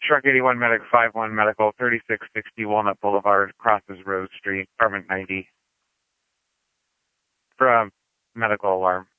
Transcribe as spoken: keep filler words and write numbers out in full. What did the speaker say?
Truck eighty-one Medic five one Medical, thirty-six sixty Walnut Boulevard, crosses Rose Street, apartment ninety. From medical alarm.